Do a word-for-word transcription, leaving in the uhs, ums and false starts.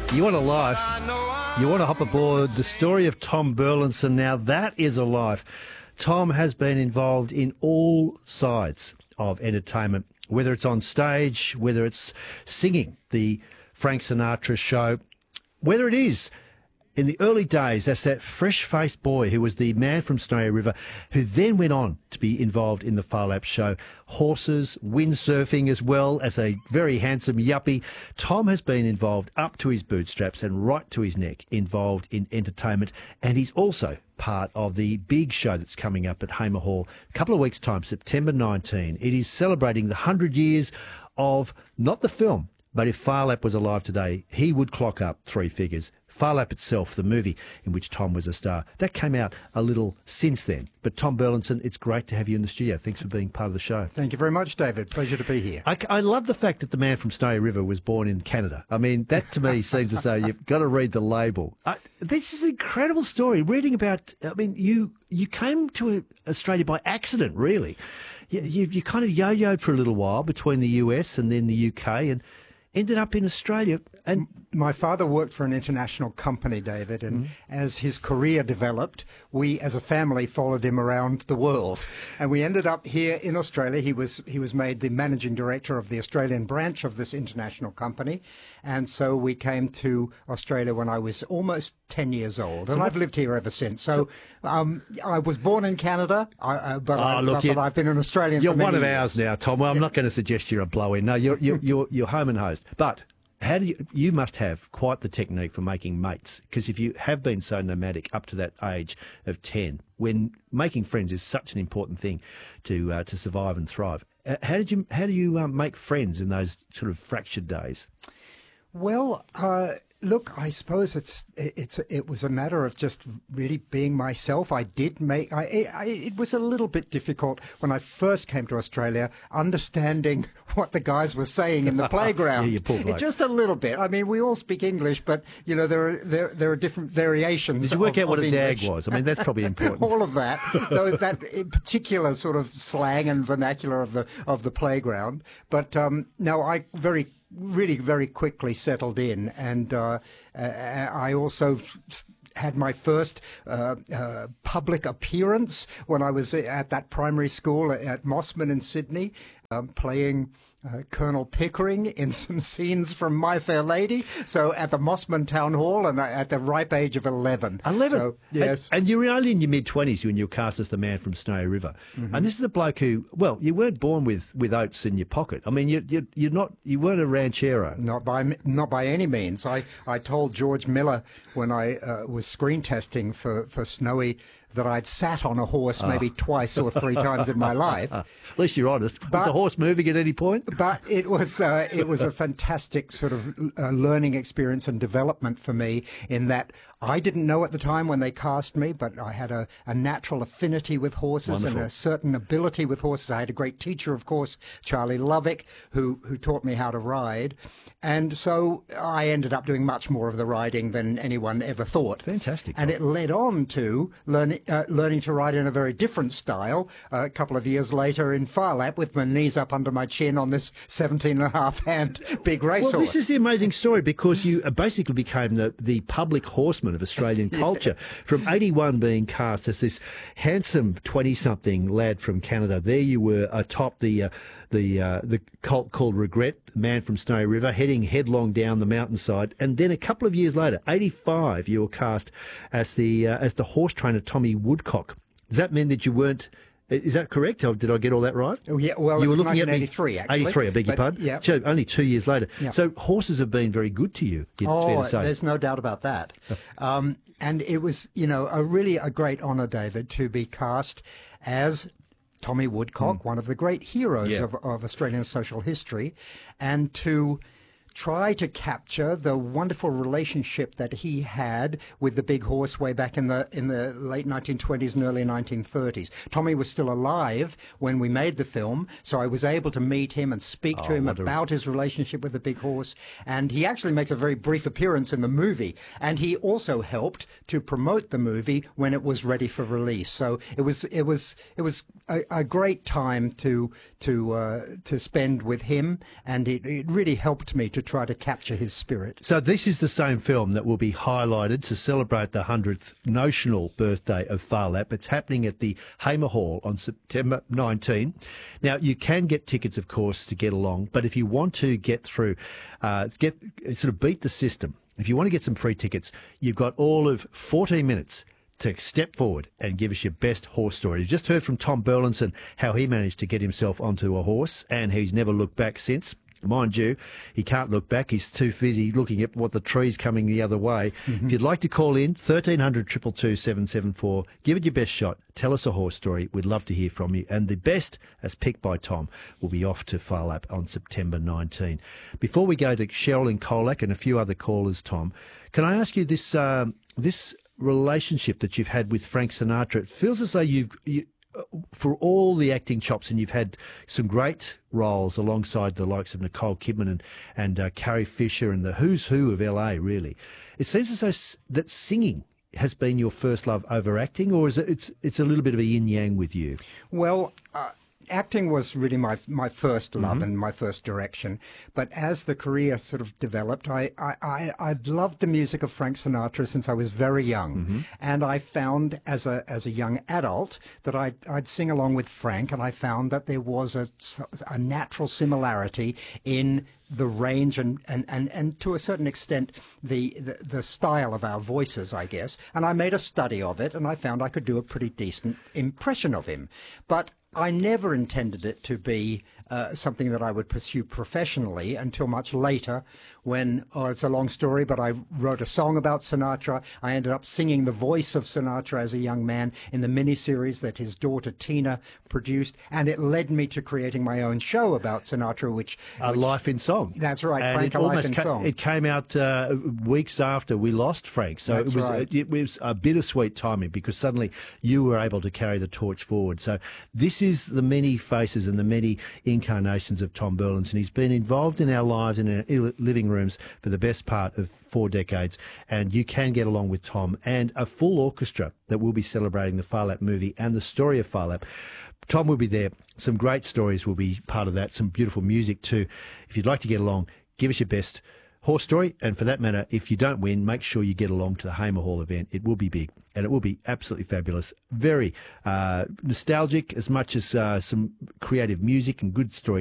You want a life, you want to hop aboard the story of Tom Burlinson. Now that is a life. Tom has been involved in all sides of entertainment, whether it's on stage, whether it's singing the Frank Sinatra show, whether it is in the early days as that fresh-faced boy who was the man from Snowy River, who then went on to be involved in the Phar Lap show, horses, windsurfing as well as a very handsome yuppie. Tom has been involved up to his bootstraps and right to his neck, involved in entertainment, and he's also part of the big show that's coming up at Hamer Hall a couple of weeks' time, September nineteenth. It is celebrating the one hundred years of not the film, but if Phar Lap was alive today, he would clock up three figures. Phar Lap itself, the movie in which Tom was a star, that came out a little since then. But Tom Burlinson, it's great to have you in the studio. Thanks for being part of the show. Thank you very much, David. Pleasure to be here. I, I love the fact that the man from Snowy River was born in Canada. I mean, that to me seems as though you've got to read the label. I, this is an incredible story. Reading about, I mean, you you came to Australia by accident, really. You, you, you kind of yo-yoed for a little while between the U S and then the U K and ended up in Australia. And my father worked for an international company, David, and mm. as his career developed, we as a family followed him around the world. And we ended up here in Australia. He was he was made the managing director of the Australian branch of this international company. And so we came to Australia when I was almost ten years old. And so I've lived here ever since. So, so um, I was born in Canada, I, uh, but, oh, I, look, but I've been an Australian You're for many one of years. ours now, Tom. Well, I'm yeah. not going to suggest you're a blow-in. No, you're, you're, you're, you're home and host. But how do you, you must have quite the technique for making mates, because if you have been so nomadic up to that age of ten, when making friends is such an important thing to uh, to survive and thrive, uh, how did you how do you um, make friends in those sort of fractured days? Well, uh, look, I suppose it's it's it was a matter of just really being myself. I did make I, I it was a little bit difficult when I first came to Australia, understanding what the guys were saying in the playground. Yeah, you poor bloke. Just a little bit. I mean, we all speak English, but you know there are there there are different variations. Did you work of, out what of a English. dag was? I mean, that's probably important. All of that, those, that in particular sort of slang and vernacular of the of the playground. But um, no, I very. really very quickly settled in, and uh, uh, I also had my first uh, uh, public appearance when I was at that primary school at Mossman in Sydney, um, playing uh, Colonel Pickering in some scenes from My Fair Lady. So at the Mossman Town Hall, and at the ripe age of eleven. Eleven, so, yes. And, and you were only in your mid twenties when you were cast as the man from Snowy River. Mm-hmm. And this is a bloke who, well, you weren't born with, with oats in your pocket. I mean, you you you're not you weren't a ranchero. Not by not by any means. I I told George Miller when I uh, was screen testing for for Snowy that I'd sat on a horse maybe oh. twice or three times in my life. At least you're honest. But, was the horse moving at any point? But it was uh, it was a fantastic sort of uh, learning experience and development for me, in that I didn't know at the time when they cast me, but I had a, a natural affinity with horses. Wonderful. And a certain ability with horses. I had a great teacher, of course, Charlie Lovick, who, who taught me how to ride. And so I ended up doing much more of the riding than anyone ever thought. Fantastic. And it led on to learning, uh, learning to ride in a very different style uh, a couple of years later in Phar Lap, with my knees up under my chin on this seventeen and a half hand big racehorse. Well, this is the amazing story, because you basically became the, the public horseman of Australian culture. Yeah. From eighty-one being cast as this handsome twenty-something lad from Canada, there you were atop the uh, the uh, the cult called Regret, the man from Snowy River, heading headlong down the mountainside. And then a couple of years later, eighty-five, you were cast as the uh, as the horse trainer Tommy Woodcock. Does that mean that you weren't? Is that correct? Or did I get all that right? Oh, yeah, well, you it were was looking at eighty-three, actually. eighty-three, I beg your but, pardon. Yeah. So only two years later. Yeah. So horses have been very good to you, it's oh, fair to say. There's no doubt about that. um, and it was, you know, a really a great honour, David, to be cast as Tommy Woodcock, mm. one of the great heroes yeah. of, of Australian social history, and to try to capture the wonderful relationship that he had with the big horse way back in the in the late nineteen twenties and early nineteen thirties. Tommy was still alive when we made the film, so I was able to meet him and speak oh, to him about his relationship with the big horse. And he actually makes a very brief appearance in the movie. And he also helped to promote the movie when it was ready for release. So it was it was it was a, a great time to to uh, to spend with him, and it, it really helped me to try to capture his spirit. So this is the same film that will be highlighted to celebrate the hundredth notional birthday of Phar Lap. It's happening at the Hamer Hall on September nineteenth. Now, you can get tickets, of course, to get along, but if you want to get through, uh, get sort of beat the system, if you want to get some free tickets, you've got all of fourteen minutes to step forward and give us your best horse story. You just heard from Tom Burlinson how he managed to get himself onto a horse and he's never looked back since. Mind you, he can't look back. He's too busy looking at what the tree's coming the other way. Mm-hmm. If you'd like to call in, thirteen hundred, two two two, seven seven four. Give it your best shot. Tell us a horse story. We'd love to hear from you. And the best, as picked by Tom, will be off to Phar Lap on September nineteenth. Before we go to Cheryl in Colac and a few other callers, Tom, can I ask you this, um, this relationship that you've had with Frank Sinatra? It feels as though you've... You, for all the acting chops, and you've had some great roles alongside the likes of Nicole Kidman and, and uh, Carrie Fisher and the who's who of L A, really. It seems as though s- that singing has been your first love over acting, or is it it's, it's a little bit of a yin-yang with you? Well, uh, acting was really my my first love mm-hmm. and my first direction. But as the career sort of developed, I, I, I, I've loved the music of Frank Sinatra since I was very young. Mm-hmm. And I found as a as a young adult that I'd, I'd sing along with Frank, and I found that there was a, a natural similarity in the range and, and, and, and to a certain extent the, the the style of our voices, I guess. And I made a study of it, and I found I could do a pretty decent impression of him. But I never intended it to be uh, something that I would pursue professionally until much later when, oh, it's a long story, but I wrote a song about Sinatra. I ended up singing the voice of Sinatra as a young man in the miniseries that his daughter Tina produced, and it led me to creating my own show about Sinatra, which... A which, Life in Song. That's right, and Frank, it A Life in ca- Song. It came out uh, weeks after we lost Frank, so That's it was, right. it, it was a bittersweet timing because suddenly you were able to carry the torch forward. So this is the many faces and the many incarnations of Tom Burlinson. He's been involved in our lives and in our living rooms for the best part of four decades, and you can get along with Tom and a full orchestra that will be celebrating the Phar Lap movie and the story of Phar Lap. Tom will be there. Some great stories will be part of that, some beautiful music too. If you'd like to get along, give us your best horse story, and for that matter, if you don't win, make sure you get along to the Hamer Hall event. It will be big, and it will be absolutely fabulous. Very uh, nostalgic, as much as uh, some creative music and good stories.